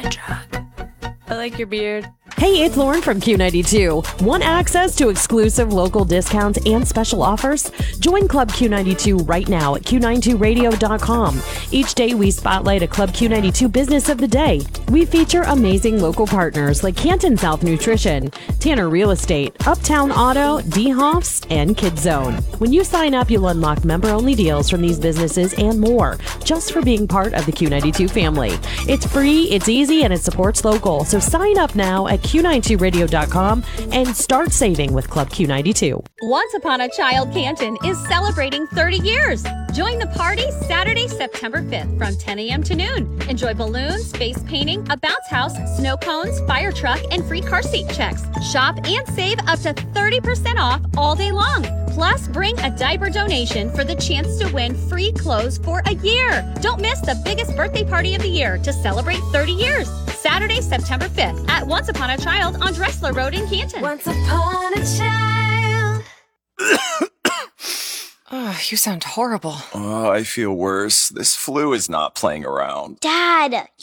I like your beard. Hey, it's Lauren from Q92. Want access to exclusive local discounts and special offers? Join Club Q92 right now at Q92radio.com. Each day we spotlight a Club Q92 business of the day. We feature amazing local partners like Canton South Nutrition, Tanner Real Estate, Uptown Auto, DeHoffs, and KidZone. When you sign up, you'll unlock member-only deals from these businesses and more, just for being part of the Q92 family. It's free, it's easy, and it supports local. So sign up now at Q92radio.com and start saving with Club Q92. Once Upon a Child Canton is celebrating 30 years. Join the party Saturday, September 5th from 10 a.m. to noon. Enjoy balloons, face painting, a bounce house, snow cones, fire truck, and free car seat checks. Shop and save up to 30% off all day long. Plus, bring a diaper donation for the chance to win free clothes for a year. Don't miss the biggest birthday party of the year to celebrate 30 years. Saturday, September 5th at Once Upon a Child on Dressler Road in Canton. Once upon a child. Oh, you sound horrible. Oh, I feel worse. This flu is not playing around. Dad,